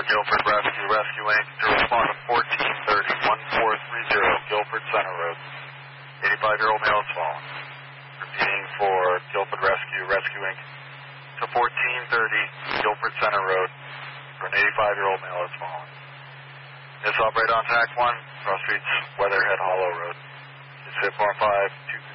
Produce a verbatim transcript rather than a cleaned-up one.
Guilford Rescue, Rescue Incorporated to respond to fourteen thirty, one four three zero, Guilford Center Road. eighty-five-year-old male has fallen. Repeating for Guilford Rescue, Rescue Incorporated to fourteen thirty, Guilford Center Road, for an eighty-five-year-old male has fallen. This operator on T A C one, cross streets, Weatherhead Hollow Road. It's hit four five two.